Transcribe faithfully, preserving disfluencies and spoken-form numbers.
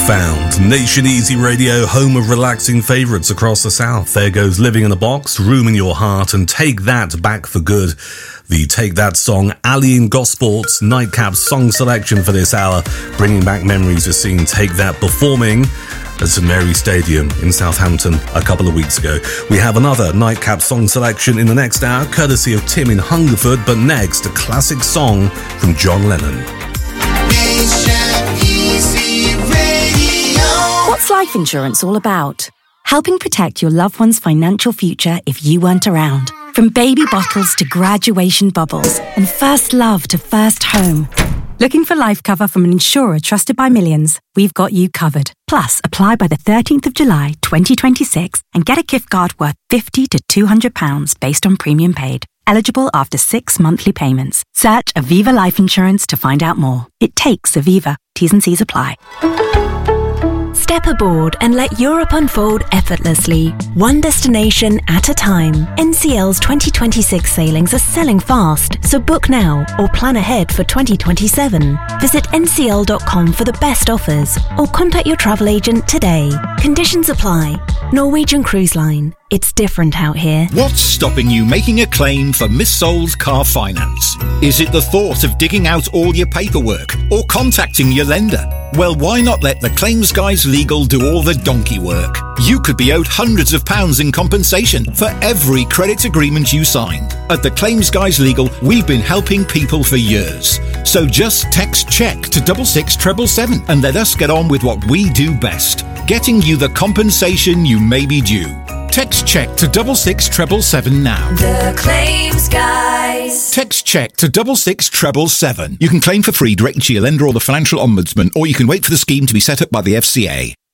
found. Nation Easy Radio, home of relaxing favourites across the south. There goes Living in a Box, Room in Your Heart, and Take That Back for Good. The Take That song, Ali and Gosport's Nightcap song selection for this hour, bringing back memories of seeing Take That performing at St Mary's Stadium in Southampton a couple of weeks ago. We have another Nightcap song selection in the next hour, courtesy of Tim in Hungerford, but next, a classic song from John Lennon. Nation Easy Radio. What's life insurance all about? Helping protect your loved one's financial future if you weren't around. From baby bottles to graduation bubbles and first love to first home. Looking for life cover from an insurer trusted by millions? We've got you covered. Plus, apply by the thirteenth of July twenty twenty-six and get a gift card worth fifty to two hundred pounds based on premium paid. Eligible after six monthly payments. Search Aviva Life Insurance to find out more. It takes Aviva. T's and C's apply. Step aboard and let Europe unfold effortlessly, one destination at a time. N C L's twenty twenty-six sailings are selling fast, so book now or plan ahead for twenty twenty-seven. Visit N C L dot com for the best offers or contact your travel agent today. Conditions apply. Norwegian Cruise Line. It's different out here. What's stopping you making a claim for missold car finance? Is it the thought of digging out all your paperwork or contacting your lender? Well, why not let the Claims Guys Legal do all the donkey work? You could be owed hundreds of pounds in compensation for every credit agreement you signed. At the Claims Guys Legal, we've been helping people for years. So just text check to double six treble seven and let us get on with what we do best, getting you the compensation you may be due. Text check to double six treble seven now. The Claims Guys. Text check to double six treble seven. You can claim for free directly to your lender or the Financial Ombudsman, or you can wait for the scheme to be set up by the F C A.